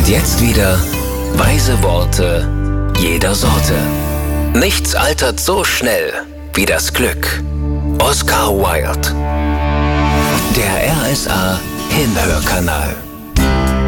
Und jetzt wieder weise Worte jeder Sorte. Nichts altert so schnell wie das Glück. Oscar Wilde. Der RSA Hinhörkanal.